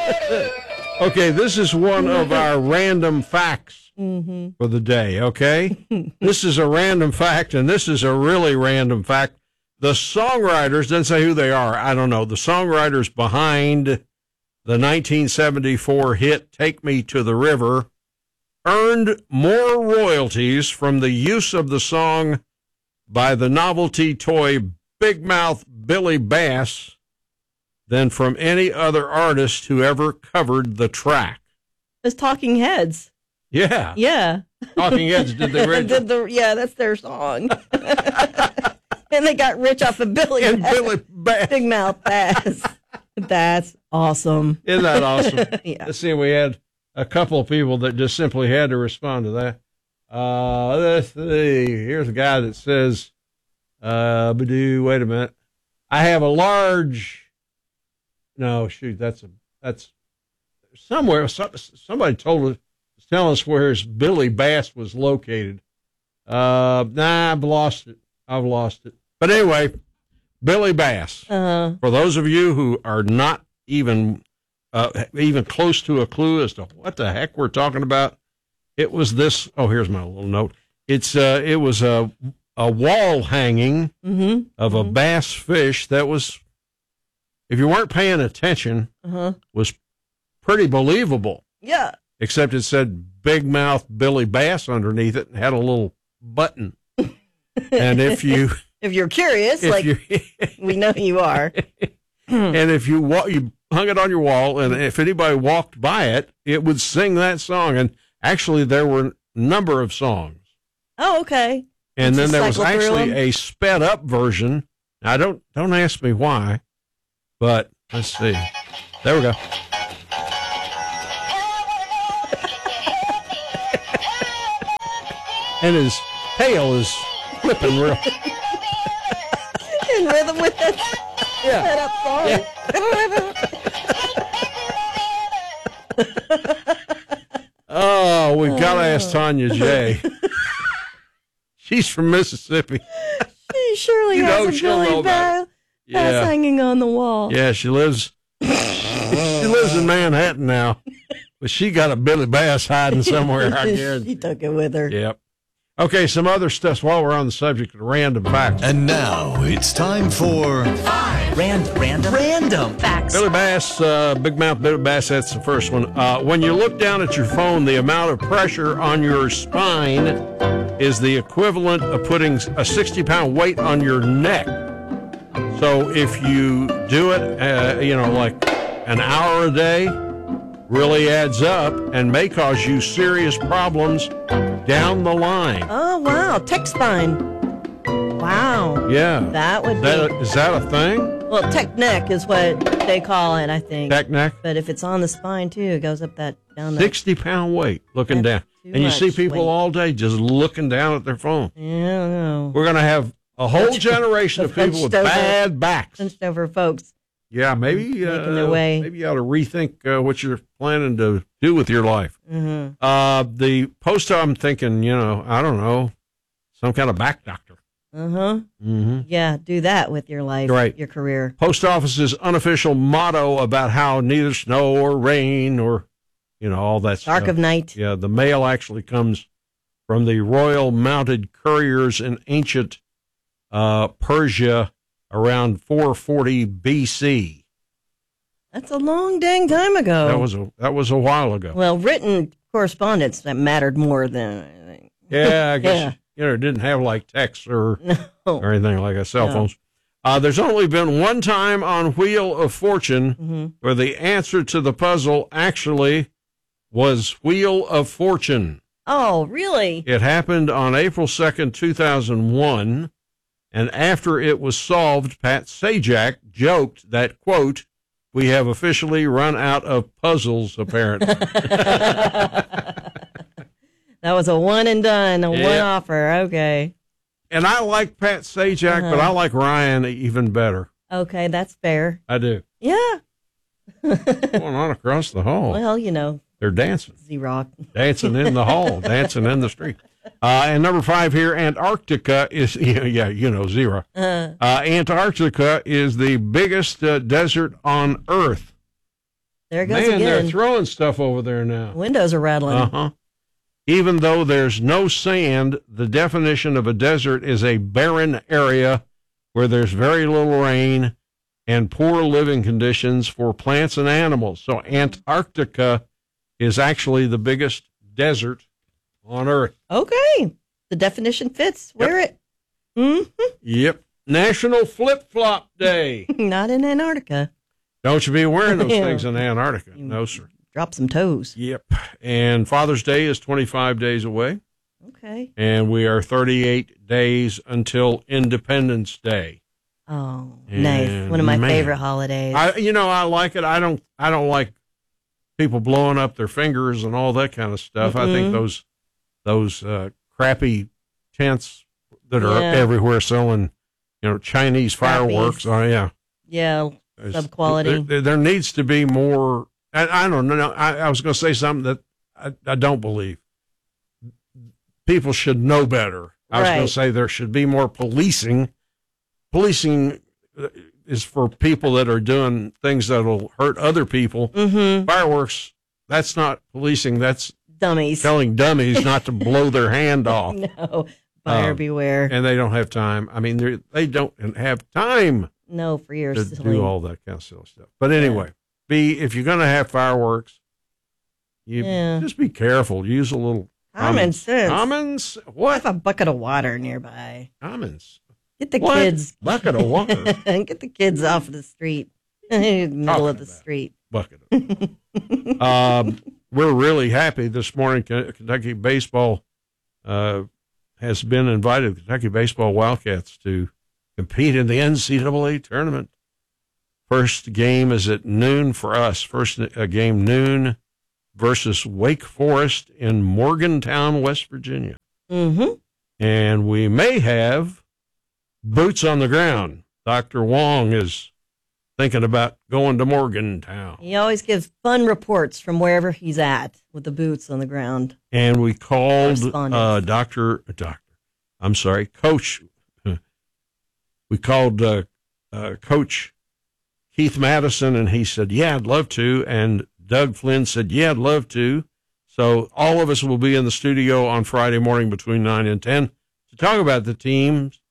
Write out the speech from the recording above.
Okay, this is one of our random facts for the day, okay? This is a random fact, and this is a really random fact. The songwriters, doesn't say who they are, I don't know. The songwriters behind the 1974 hit Take Me to the River earned more royalties from the use of the song by the novelty toy Big Mouth Billy Bass than from any other artist who ever covered the track. It's Talking Heads. Yeah. Yeah. Talking Heads did the original. Yeah, that's their song. And they got rich off of Billy Bass. Big Mouth Bass. That's awesome. Isn't that awesome? Yeah. Let's see, we had a couple of people that just simply had to respond to that. Let's see. Here's a guy that says, wait a minute. I have a large, no, shoot, that's somewhere, somebody telling us where Billy Bass was located. I've lost it. But anyway, Billy Bass. For those of you who are not even close to a clue as to what the heck we're talking about, it was this. Oh, here's my little note. It was a wall hanging of a bass fish that was, if you weren't paying attention, was pretty believable. Yeah. Except it said Big Mouth Billy Bass underneath it and had a little button. And if you're curious, we know you are. And if you hung it on your wall, and if anybody walked by it, it would sing that song. And actually, there were a number of songs. Oh, okay. And then there was actually a sped up version. Now, don't ask me why, but let's see. There we go. And his tail is flipping real. In rhythm with that sped up song. Oh, we've got to ask Tanya J. She's from Mississippi. She surely has a Billy Bass hanging on the wall. Yeah, she lives in Manhattan now. But she got a Billy Bass hiding somewhere, I guess. She took it with her. Yep. Okay, some other stuff while we're on the subject of random facts. And now it's time for 5 random facts. Billy Bass, Big Mouth Billy Bass, that's the first one. When you look down at your phone, the amount of pressure on your spine is the equivalent of putting a 60-pound weight on your neck. So if you do it, like an hour a day, really adds up and may cause you serious problems down the line. Oh, wow. Tech spine. Wow. Yeah. That would be. Is that a thing? Well, tech neck is what they call it, I think. Tech neck? But if it's on the spine, too, it goes up down that. 60-pound weight looking down. And you see people all day just looking down at their phone. Yeah, I know. We're going to have a whole generation of people with bad backs. Hunched over folks. Yeah, maybe their way. Maybe you ought to rethink what you're planning to do with your life. The post, I'm thinking, I don't know, some kind of back doctor. Yeah, do that with your life, right. Your career. Post office's unofficial motto about how neither snow or rain or, all that stuff. Dark of night. Yeah, the mail actually comes from the Royal Mounted Couriers in ancient Persia around 440 BC. That's a long dang time ago. That was a while ago. Well, written correspondence that mattered more than anything. Yeah, I guess it didn't have like text or anything like that, cell phones. There's only been one time on Wheel of Fortune where the answer to the puzzle actually was Wheel of Fortune. Oh, really? It happened on April 2nd, 2001. And after it was solved, Pat Sajak joked that, quote, "We have officially run out of puzzles, apparently." That was a one and done, one offer. Okay. And I like Pat Sajak, but I like Ryan even better. Okay, that's fair. I do. Yeah. Going on across the hall. Well, they're dancing. Z-Rock. Dancing in the hall, dancing in the street. And number 5 here, Antarctica is, zero. Antarctica is the biggest desert on Earth. There it goes Man, again. they're throwing stuff over there now. Windows are rattling. Uh-huh. Even though there's no sand, the definition of a desert is a barren area where there's very little rain and poor living conditions for plants and animals. So Antarctica is actually the biggest desert on Earth. Okay. The definition fits. Wear it. Mm-hmm. Yep. National Flip-Flop Day. Not in Antarctica. Don't you be wearing those things in Antarctica. No, sir. Drop some toes. Yep. And Father's Day is 25 days away. Okay. And we are 38 days until Independence Day. Oh, nice. One of my favorite holidays. I like it. I don't like people blowing up their fingers and all that kind of stuff. I think those crappy tents that are everywhere selling, Chinese fireworks. Oh, yeah. Yeah. Sub-quality. There needs to be more. I don't know. I was going to say something that I don't believe. People should know better. I was going to say there should be more policing. Policing is for people that are doing things that will hurt other people. Mm-hmm. Fireworks, that's not policing. That's dummies. Telling dummies not to blow their hand off. No, buyer beware. And they don't have time. I mean, they don't have time. No, for years to do all that kind of silly stuff. But anyway, if you're going to have fireworks, just be careful. Use a little common sense. Commons? What? Have a bucket of water nearby. Commons. Get the kids. Bucket of water. Get the kids off the street. Middle of the street. Bucket of we're really happy this morning. Kentucky baseball has been invited, Kentucky baseball Wildcats, to compete in the NCAA tournament. First game is at noon for us. First game noon versus Wake Forest in Morgantown, West Virginia. Mm-hmm. And we may have boots on the ground. Dr. Wong is thinking about going to Morgantown. He always gives fun reports from wherever he's at with the boots on the ground. And we called Coach. We called Coach Keith Madison, and he said, yeah, I'd love to. And Doug Flynn said, yeah, I'd love to. So all of us will be in the studio on Friday morning between 9 and 10 to talk about the teams